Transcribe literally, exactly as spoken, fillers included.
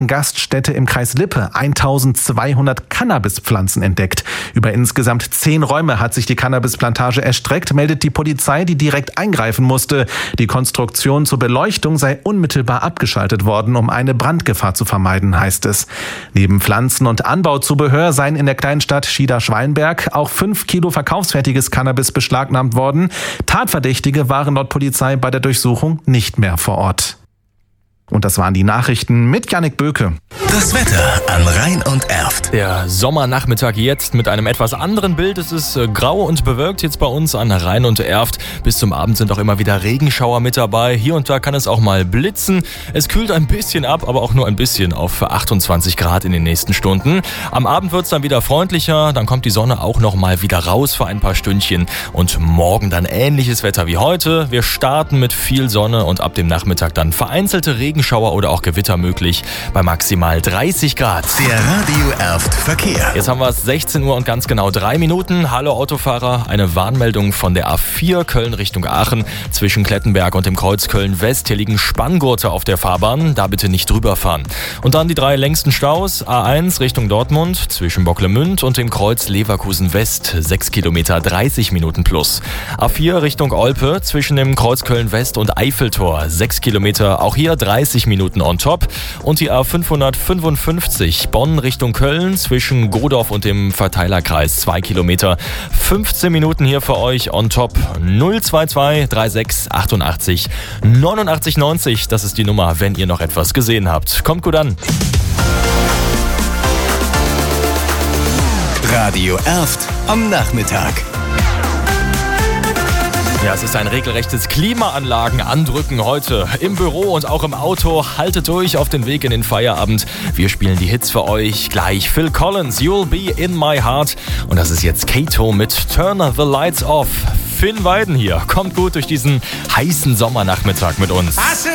Gaststätte im Kreis Lippe eintausendzweihundert Cannabispflanzen entdeckt. Über insgesamt zehn Räume hat sich die Cannabisplantage erstreckt, meldet die Polizei, die direkt eingreifen musste. Die Konstruktion zur Beleuchtung sei unmittelbar abgeschaltet worden, um eine Brandgefahr zu vermeiden, heißt es. Neben Pflanzen- und Anbauzubehör seien in der kleinen Stadt Schieder-Schwallenberg auch fünf Kilo verkaufsfertiges Cannabis beschlagnahmt worden. Tatverdächtige waren laut Polizei bei der Durchsuchung nicht mehr vor Ort. Und das waren die Nachrichten mit Jannik Böke. Das Wetter an Rhein und Erft. Der Sommernachmittag jetzt mit einem etwas anderen Bild. Es ist äh, grau und bewölkt jetzt bei uns an Rhein und Erft. Bis zum Abend sind auch immer wieder Regenschauer mit dabei. Hier und da kann es auch mal blitzen. Es kühlt ein bisschen ab, aber auch nur ein bisschen auf achtundzwanzig Grad in den nächsten Stunden. Am Abend wird es dann wieder freundlicher. Dann kommt die Sonne auch noch mal wieder raus für ein paar Stündchen. Und morgen dann ähnliches Wetter wie heute. Wir starten mit viel Sonne und ab dem Nachmittag dann vereinzelte Regenschauer. Schauer oder auch Gewitter möglich bei maximal dreißig Grad. Der Radio Erft Verkehr. Jetzt haben wir es sechzehn Uhr und ganz genau drei Minuten. Hallo Autofahrer, eine Warnmeldung von der A vier Köln Richtung Aachen zwischen Klettenberg und dem Kreuz Köln-West. Hier liegen Spanngurte auf der Fahrbahn, da bitte nicht drüber fahren. Und dann die drei längsten Staus. A eins Richtung Dortmund zwischen Bocklemünd und dem Kreuz Leverkusen-West. sechs Kilometer, dreißig Minuten plus. A vier Richtung Olpe zwischen dem Kreuz Köln-West und Eiffeltor. sechs Kilometer, auch hier dreißig Minuten on top. Und die A fünfhundertfünfundfünfzig Bonn Richtung Köln zwischen Godorf und dem Verteilerkreis. zwei Kilometer, fünfzehn Minuten hier für euch on top. null zwei zwei drei sechs achtundachtzig neunundachtzig neunzig. Das ist die Nummer, wenn ihr noch etwas gesehen habt. Kommt gut an. Radio Erft am Nachmittag. Ja, es ist ein regelrechtes Klimaanlagen-Andrücken heute im Büro und auch im Auto. Haltet durch auf den Weg in den Feierabend. Wir spielen die Hits für euch. Gleich Phil Collins, You'll Be In My Heart. Und das ist jetzt Kato mit Turn the Lights Off. Finn Weiden hier. Kommt gut durch diesen heißen Sommernachmittag mit uns.